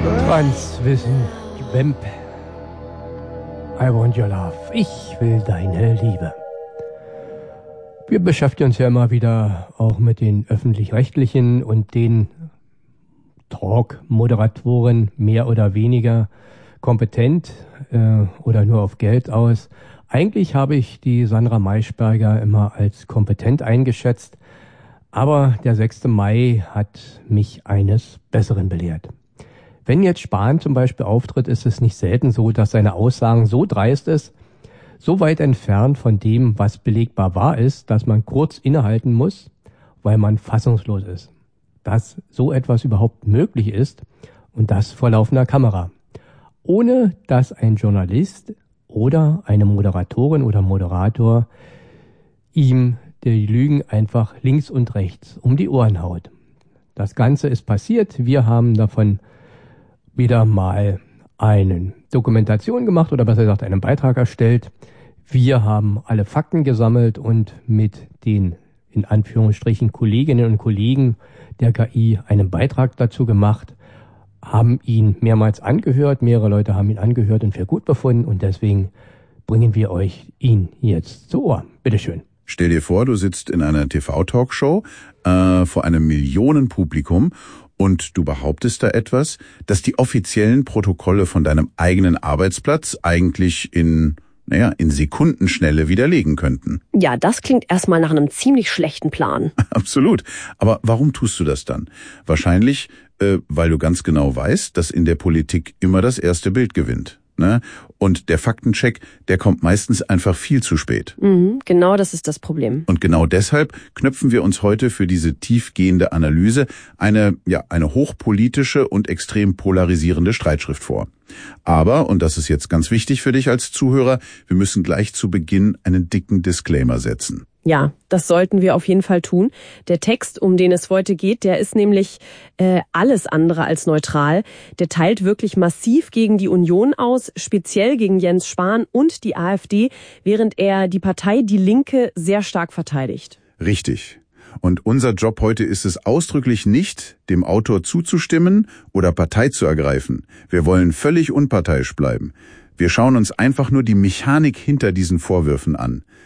Franz Wissen, Wemp. I want your love. Ich will deine Liebe. Wir beschäftigen uns ja immer wieder auch mit den Öffentlich-Rechtlichen und den Talk-Moderatoren mehr oder weniger kompetent oder nur auf Geld aus. Eigentlich habe ich die Sandra Maischberger immer als kompetent eingeschätzt, aber der 6. Mai hat mich eines Besseren belehrt. Wenn jetzt Spahn zum Beispiel auftritt, ist es nicht selten so, dass seine Aussagen so dreist ist, so weit entfernt von dem, was belegbar wahr ist, dass man kurz innehalten muss, weil man fassungslos ist, dass so etwas überhaupt möglich ist und das vor laufender Kamera, ohne dass ein Journalist oder eine Moderatorin oder Moderator ihm die Lügen einfach links und rechts um die Ohren haut. Das Ganze ist passiert. Wir haben davon wieder mal eine Dokumentation gemacht oder besser gesagt einen Beitrag erstellt. Wir haben alle Fakten gesammelt und mit den in Anführungsstrichen Kolleginnen und Kollegen der KI einen Beitrag dazu gemacht, haben ihn mehrmals angehört, mehrere Leute haben ihn angehört und für gut befunden und deswegen bringen wir euch ihn jetzt zu Ohr. Bitteschön. Stell dir vor, du sitzt in einer TV-Talkshow vor einem Millionenpublikum und du behauptest da etwas, das die offiziellen Protokolle von deinem eigenen Arbeitsplatz eigentlich in Sekundenschnelle widerlegen könnten. Ja, das klingt erstmal nach einem ziemlich schlechten Plan. Absolut. Aber warum tust du das dann? Wahrscheinlich, weil du ganz genau weißt, dass in der Politik immer das erste Bild gewinnt. Ne? Und der Faktencheck, der kommt meistens einfach viel zu spät. Genau das ist das Problem. Und genau deshalb knöpfen wir uns heute für diese tiefgehende Analyse eine hochpolitische und extrem polarisierende Streitschrift vor. Aber, und das ist jetzt ganz wichtig für dich als Zuhörer, wir müssen gleich zu Beginn einen dicken Disclaimer setzen. Ja, das sollten wir auf jeden Fall tun. Der Text, um den es heute geht, der ist nämlich alles andere als neutral. Der teilt wirklich massiv gegen die Union aus, speziell gegen Jens Spahn und die AfD, während er die Partei Die Linke sehr stark verteidigt. Richtig. Und unser Job heute ist es ausdrücklich nicht, dem Autor zuzustimmen oder Partei zu ergreifen. Wir wollen völlig unparteiisch bleiben. Wir schauen uns einfach nur die Mechanik hinter diesen Vorwürfen an.